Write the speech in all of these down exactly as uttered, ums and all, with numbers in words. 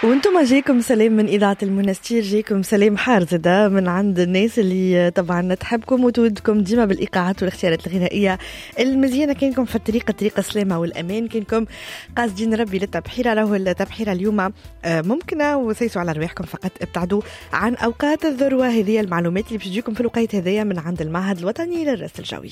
وانتم جايكم سلام من إذاعة المنستير، جايكم سلام حار زدا من عند الناس اللي طبعا تحبكم وتودكم ديما بالإيقاعات والاختيارات الغنائية المزيانة. كانكم في الطريقة طريقة السلامة والأمان، كانكم قاصدين ربي للتبحيرة. راهو التبحيرة اليوم ممكنة وسيسوا على رواحكم، فقط ابتعدوا عن أوقات الذروة. هذه المعلومات اللي بتجيكم في الوقت هذايا من عند المعهد الوطني للرصد الجوي.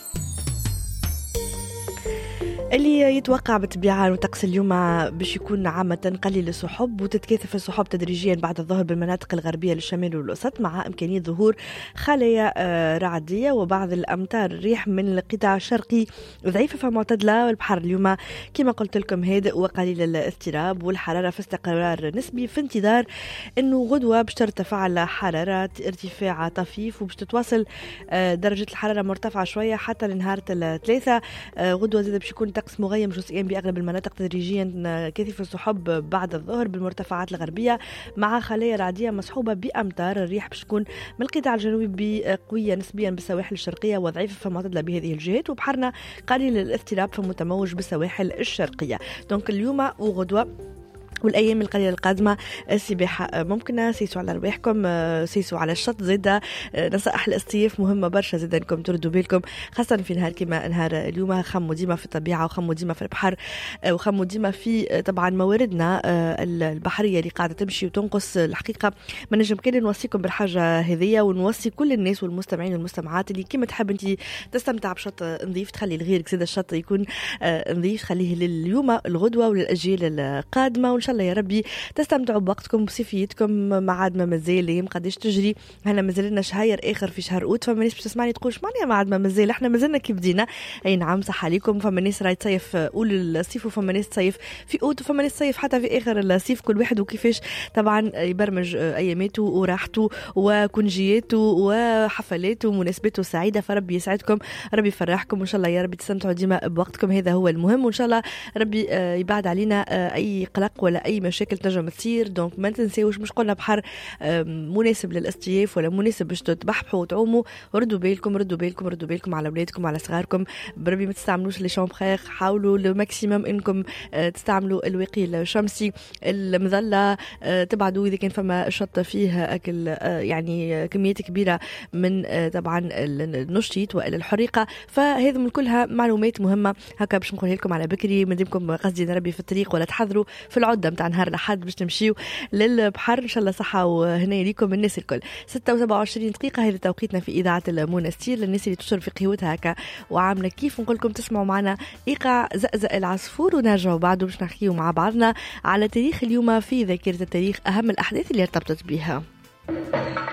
اللي يتوقع بالطبيعة وطقس اليوم باش يكون عامة قليل السحب، وتتكاثف السحب تدريجيا بعد الظهر بالمناطق الغربية للشمال والوسط، مع إمكانية ظهور خلايا رعدية وبعض الأمطار. الريح من القطاع الشرقي ضعيفة فمعتدلة، والبحر اليوم كما قلت لكم هادئ وقليل الاضطراب، والحرارة في استقرار نسبي، في انتظار أنه غدوة باش ترتفع الحرارة ارتفاع طفيف، وباش تتواصل درجة الحرارة مرتفعة شوية حتى لنهار الثلاثة. غدوة زاد باش يكون طقس مغيم جزئيا بأغلب المناطق، تدريجيا كثيف السحب بعد الظهر بالمرتفعات الغربية، مع خلايا رعدية مصحوبة بأمطار. الريح باش تكون من القطاع الجنوبي قوية نسبيا بالسواحل الشرقية وضعيفة فمعتدلة بهذه الجهات، وبحرنا قليل الاضطراب فمتموج بالسواحل الشرقية. دونك اليوم وغدوة والأيام القليلة القادمة السباحة ممكنة. سيسوا على رواحكم، سيسوا على الشط. زادة نصائح الاصطياف مهمة برشا، زادة انكم تردوا بالكم خاصة في نهار كما نهار اليوم. خموا ديما في الطبيعة، وخموا ديما في البحر، وخموا ديما في طبعا مواردنا البحرية اللي قاعدة تمشي وتنقص. الحقيقة ما نجم كان نوصيكم بالحاجة هذية، ونوصي كل الناس والمستمعين والمستمعات اللي كما تحب انت تستمتع بشط نظيف، تخلي لغيرك زاد الشط يكون نظيف، خليه لليوم الغدوة وللأجيال القادمة. وإن شاء الله يا ربي تستمتعوا بوقتكم وصيفيتكم. ما عاد ما مازال الايام قداش تجري، هنا مازال لنا شهير اخر في شهر اوت. فما ناس بتسمعني تقول معناها ما عاد ما مازال، احنا مازلنا كي بدينا. اي نعم صح عليكم، فما ناس راهي تصيف اول الصيف، وفما ناس تصيف في اوت، وفما ناس تصيف حتى في اخر الصيف. كل واحد وكيفاش طبعا يبرمج اياماته وراحته وكنجياته وحفلاته ومناسباته سعيده. فربي يسعدكم، ربي يفرحكم، وان شاء الله يا ربي تستمتعوا ديما بوقتكم، هذا هو المهم. وان شاء الله ربي يبعد علينا اي قلق ولا اي مشاكل تنجم تصير. دونك ما تنساوش، مش قلنا بحر مناسب للاصطياف ولا مناسب باش تبحبحوا وتعوموا. ردوا بالكم ردوا بالكم ردوا بالكم على اولادكم على صغاركم، بربي ما تستعملوش لي شامبرير. حاولوا لو ماكسيموم انكم تستعملوا الوقي الشمسي، المظله تبعدوا اذا كان فما شط فيه اكل يعني كميات كبيره من طبعا النشيط والى الحريقه. فهذا من كلها معلومات مهمه هكا باش نقولها لكم على بكري. مدامكم قصدي ربي في الطريق ولا تحضروا في العده متاع نهار الأحد باش تمشيو للبحر ان شاء الله صحه وهنا ليكم الناس الكل. ستة وسبعة وعشرين دقيقه هذا توقيتنا في اذاعه المنستير، للناس اللي تشرب في قهوتها هكا وعامله كيف. نقول لكم تسمعوا معنا ايقاع زقزق العصفور، ونرجعوا بعده باش نحكيو مع بعضنا على تاريخ اليوم في ذاكره التاريخ، اهم الاحداث اللي ارتبطت بها.